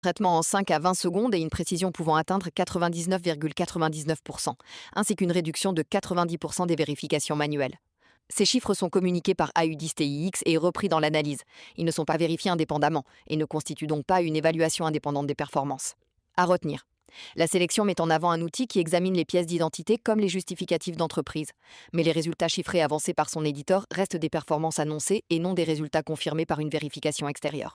Traitement en 5 à 20 secondes et une précision pouvant atteindre 99,99%, ainsi qu'une réduction de 90% des vérifications manuelles. Ces chiffres sont communiqués par AUDIS-TIX et repris dans l'analyse. Ils ne sont pas vérifiés indépendamment et ne constituent donc pas une évaluation indépendante des performances. À retenir. La sélection met en avant un outil qui examine les pièces d'identité comme les justificatifs d'entreprise. Mais les résultats chiffrés avancés par son éditeur restent des performances annoncées et non des résultats confirmés par une vérification extérieure.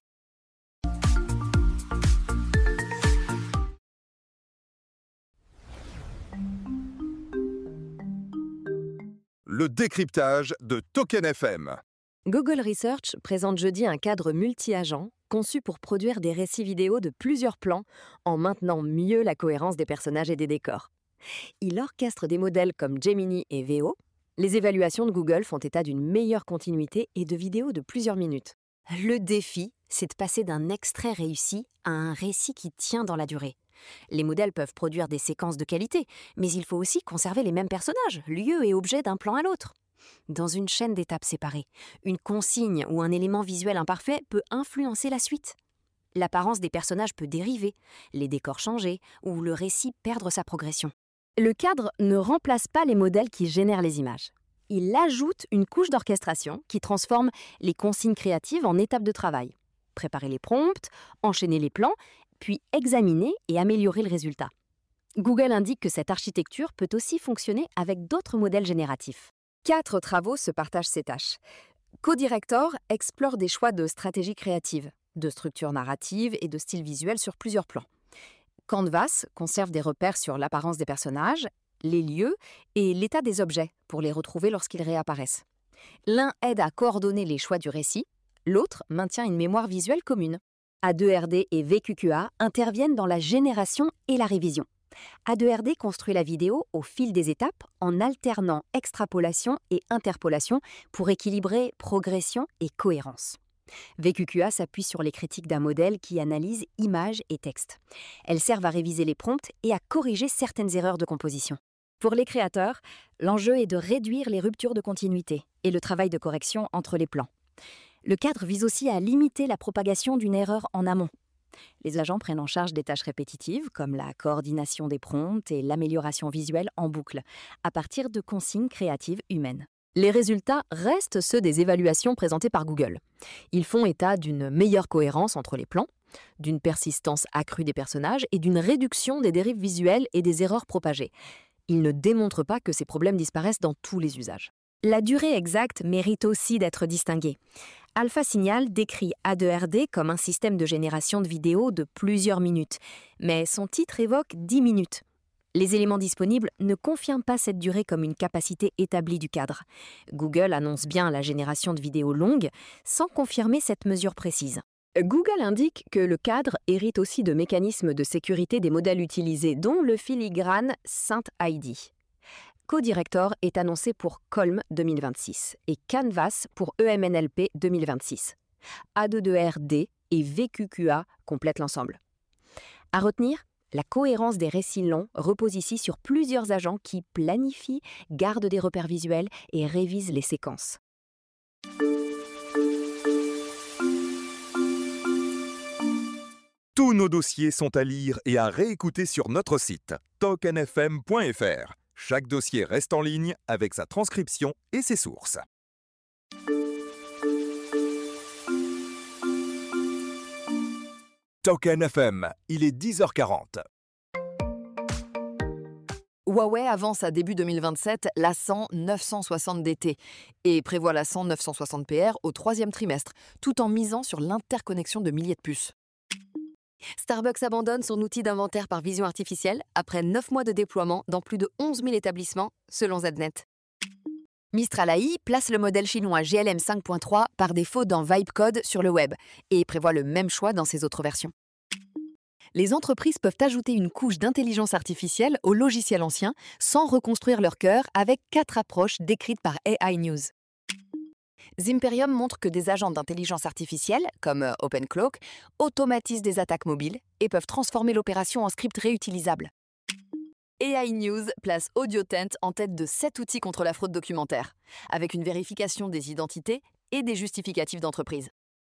Le décryptage de Token FM. Google Research présente jeudi un cadre multi-agent conçu pour produire des récits vidéo de plusieurs plans en maintenant mieux la cohérence des personnages et des décors. Il orchestre des modèles comme Gemini et Veo. Les évaluations de Google font état d'une meilleure continuité et de vidéos de plusieurs minutes. Le défi, c'est de passer d'un extrait réussi à un récit qui tient dans la durée. Les modèles peuvent produire des séquences de qualité, mais il faut aussi conserver les mêmes personnages, lieux et objets d'un plan à l'autre. Dans une chaîne d'étapes séparées, une consigne ou un élément visuel imparfait peut influencer la suite. L'apparence des personnages peut dériver, les décors changer ou le récit perdre sa progression. Le cadre ne remplace pas les modèles qui génèrent les images. Il ajoute une couche d'orchestration qui transforme les consignes créatives en étapes de travail. Préparer les prompts, enchaîner les plans, puis examiner et améliorer le résultat. Google indique que cette architecture peut aussi fonctionner avec d'autres modèles génératifs. 4 travaux se partagent ces tâches. CoDirector explore des choix de stratégie créative, de structure narrative et de style visuel sur plusieurs plans. Canvas conserve des repères sur l'apparence des personnages, les lieux et l'état des objets pour les retrouver lorsqu'ils réapparaissent. L'un aide à coordonner les choix du récit, l'autre maintient une mémoire visuelle commune. A2RD et VQQA interviennent dans la génération et la révision. A2RD construit la vidéo au fil des étapes en alternant extrapolation et interpolation pour équilibrer progression et cohérence. VQQA s'appuie sur les critiques d'un modèle qui analyse images et textes. Elles servent à réviser les prompts et à corriger certaines erreurs de composition. Pour les créateurs, l'enjeu est de réduire les ruptures de continuité et le travail de correction entre les plans. Le cadre vise aussi à limiter la propagation d'une erreur en amont. Les agents prennent en charge des tâches répétitives comme la coordination des prompts et l'amélioration visuelle en boucle, à partir de consignes créatives humaines. Les résultats restent ceux des évaluations présentées par Google. Ils font état d'une meilleure cohérence entre les plans, d'une persistance accrue des personnages et d'une réduction des dérives visuelles et des erreurs propagées. Ils ne démontrent pas que ces problèmes disparaissent dans tous les usages. La durée exacte mérite aussi d'être distinguée. Alpha Signal décrit A2RD comme un système de génération de vidéos de plusieurs minutes, mais son titre évoque 10 minutes. Les éléments disponibles ne confirment pas cette durée comme une capacité établie du cadre. Google annonce bien la génération de vidéos longues, sans confirmer cette mesure précise. Google indique que le cadre hérite aussi de mécanismes de sécurité des modèles utilisés, dont le filigrane SaintID. CoDirector est annoncé pour Colm 2026 et Canvas pour EMNLP 2026. A22RD et VQQA complètent l'ensemble. À retenir, la cohérence des récits longs repose ici sur plusieurs agents qui planifient, gardent des repères visuels et révisent les séquences. Tous nos dossiers sont à lire et à réécouter sur notre site tokenfm.fr. Chaque dossier reste en ligne avec sa transcription et ses sources. Token FM, il est 10h40. Huawei avance à début 2027 l'A100 960 DT et prévoit l'A100 960 PR au troisième trimestre, tout en misant sur l'interconnexion de milliers de puces. Starbucks abandonne son outil d'inventaire par vision artificielle après 9 mois de déploiement dans plus de 11 000 établissements, selon Znet. Mistral AI place le modèle chinois GLM 5.3 par défaut dans Vibecode sur le web et prévoit le même choix dans ses autres versions. Les entreprises peuvent ajouter une couche d'intelligence artificielle au logiciel ancien sans reconstruire leur cœur avec 4 approches décrites par AI News. Zimperium montre que des agents d'intelligence artificielle, comme OpenCloak, automatisent des attaques mobiles et peuvent transformer l'opération en script réutilisable. AI News place AudioTent en tête de 7 outils contre la fraude documentaire, avec une vérification des identités et des justificatifs d'entreprise.